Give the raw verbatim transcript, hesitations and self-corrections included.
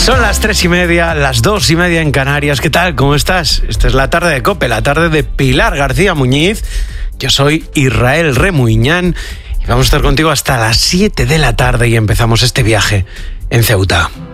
Son las tres y media, las dos y media en Canarias. ¿Qué tal? ¿Cómo estás? Esta es la tarde de COPE, la tarde de Pilar García Muñiz. Yo soy Israel Remuñán y vamos a estar contigo hasta las siete de la tarde y empezamos este viaje en Ceuta.